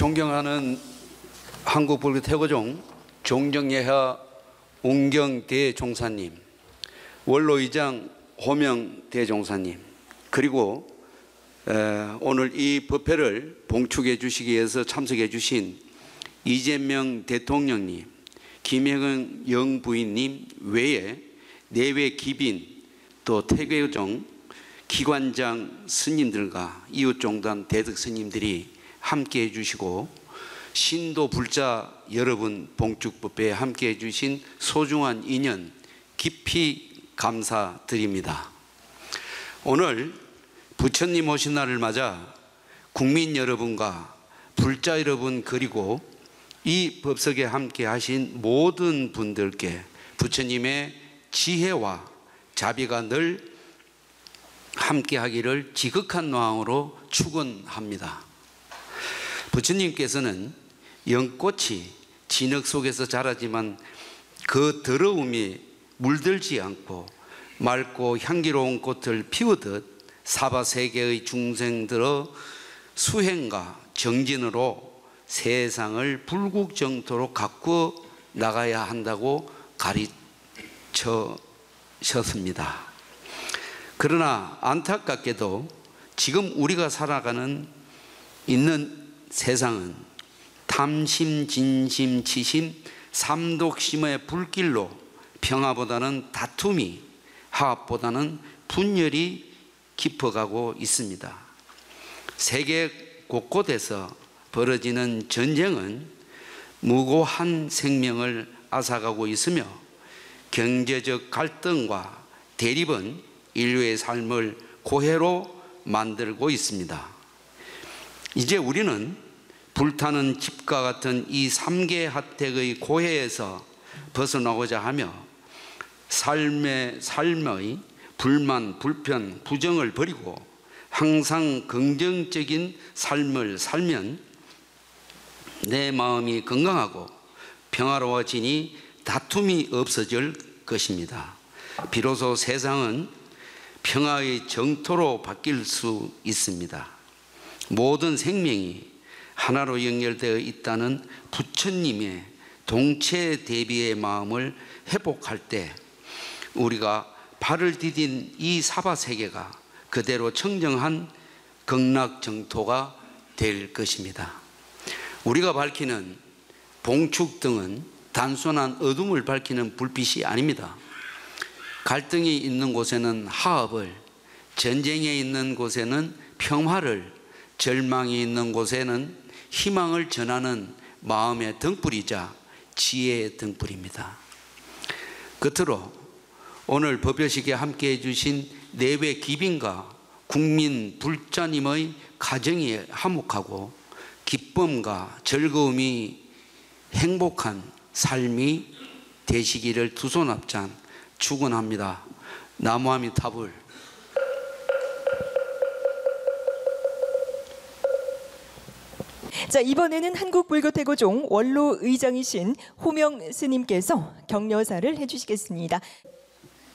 존경하는 한국불교 태고종 종정예하 웅경 대종사님, 원로의장 호명 대종사님, 그리고 오늘 이 법회를 봉축해 주시기 위해서 참석해 주신 이재명 대통령님, 김혜경 영부인님 외에 내외 기빈, 또 태교종 기관장 스님들과 이웃종단 대덕 스님들이 함께 해주시고 신도 불자 여러분 봉축법회에 함께 해주신 소중한 인연 깊이 감사드립니다. 오늘 부처님 오신 날을 맞아 국민 여러분과 불자 여러분, 그리고 이 법석에 함께 하신 모든 분들께 부처님의 지혜와 자비가 늘 함께 하기를 지극한 마음으로 축원합니다. 부처님께서는 연꽃이 진흙 속에서 자라지만 그 더러움이 물들지 않고 맑고 향기로운 꽃을 피우듯 사바세계의 중생들의 수행과 정진으로 세상을 불국정토로 가꾸어 나가야 한다고 가르쳐셨습니다. 그러나 안타깝게도 지금 우리가 살아가는 있는 세상은 탐심, 진심, 치심, 삼독심의 불길로 평화보다는 다툼이, 화합보다는 분열이 깊어가고 있습니다. 세계 곳곳에서 벌어지는 전쟁은 무고한 생명을 앗아가고 있으며 경제적 갈등과 대립은 인류의 삶을 고해로 만들고 있습니다. 이제 우리는 불타는 집과 같은 이 3계 하택의 고해에서 벗어나고자 하며 삶의 불만, 불편, 부정을 버리고 항상 긍정적인 삶을 살면 내 마음이 건강하고 평화로워지니 다툼이 없어질 것입니다. 비로소 세상은 평화의 정토로 바뀔 수 있습니다. 모든 생명이 하나로 연결되어 있다는 부처님의 동체 대비의 마음을 회복할 때 우리가 발을 디딘 이 사바세계가 그대로 청정한 극락정토가 될 것입니다. 우리가 밝히는 봉축등은 단순한 어둠을 밝히는 불빛이 아닙니다. 갈등이 있는 곳에는 화합을, 전쟁에 있는 곳에는 평화를, 절망이 있는 곳에는 희망을 전하는 마음의 등불이자 지혜의 등불입니다. 끝으로 오늘 법요식에 함께해 주신 내외 기빈과 국민 불자님의 가정이 화목하고 기쁨과 즐거움이 행복한 삶이 되시기를 두 손 앞장 축원합니다. 나무아미타불. 자, 이번에는 한국불교태고종 원로 의장이신 호명 스님께서 격려사를 해주시겠습니다.